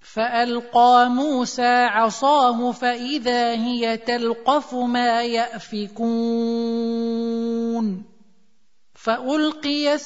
فألقى موسى عصاه فإذا هي تلقف ما يأفكون فألقي